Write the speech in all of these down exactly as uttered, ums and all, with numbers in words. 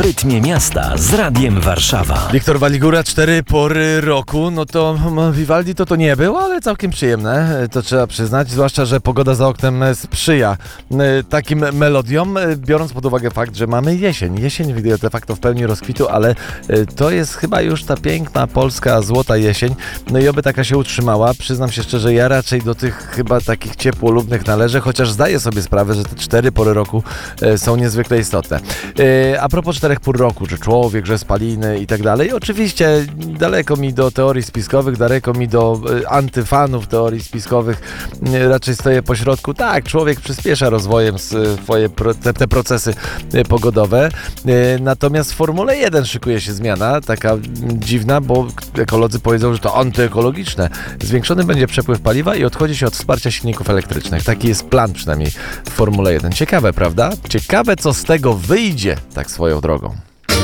rytmie miasta z Radiem Warszawa. Wiktor Waligura, cztery pory roku, no to Vivaldi to to nie było, ale całkiem przyjemne, to trzeba przyznać, zwłaszcza, że pogoda za oknem sprzyja takim melodiom, biorąc pod uwagę fakt, że mamy jesień. Jesień de facto w pełni rozkwitu, ale to jest chyba już ta piękna polska złota jesień, no i oby taka się utrzymała. Przyznam się szczerze, ja raczej do tych chyba takich ciepłolubnych należę, chociaż zdaję sobie sprawę, że te cztery pory roku są niezwykle istotne. A propos czterech pór roku, że człowiek, że spaliny i tak dalej. Oczywiście daleko mi do teorii spiskowych, daleko mi do antyfanów teorii spiskowych. Raczej stoję po środku. Tak, człowiek przyspiesza rozwojem swoje te, te procesy pogodowe. Natomiast w Formule jeden szykuje się zmiana, taka dziwna, bo ekolodzy powiedzą, że to antyekologiczne. Zwiększony będzie przepływ paliwa i odchodzi się od wsparcia silników elektrycznych. Taki jest plan przynajmniej w Formule jeden. Ciekawe, prawda? Ciekawe, co z tego wyjdzie, tak swoją drogą.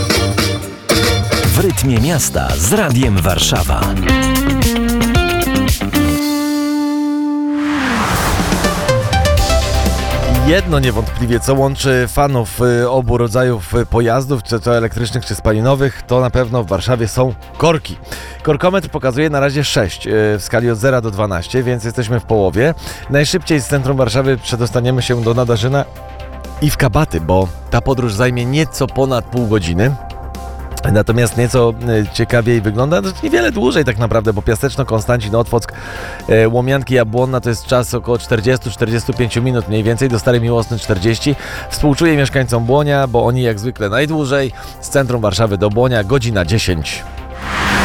W rytmie miasta z Radiem Warszawa. Jedno niewątpliwie, co łączy fanów obu rodzajów pojazdów, czy to elektrycznych, czy spalinowych, to na pewno w Warszawie są korki. Korkometr pokazuje na razie sześć w skali od zera do dwunastu, więc jesteśmy w połowie. Najszybciej z centrum Warszawy przedostaniemy się do Nadarzyna i w Kabaty, bo ta podróż zajmie nieco ponad pół godziny. Natomiast nieco ciekawiej wygląda, to niewiele dłużej tak naprawdę, bo Piaseczno, Konstancin, Otwock, Łomianki, Jabłonna to jest czas około czterdzieści do czterdziestu pięciu minut mniej więcej, do Stary Miłosny czterdzieści. Współczuję mieszkańcom Błonia, bo oni jak zwykle najdłużej. Z centrum Warszawy do Błonia godzina dziesięć.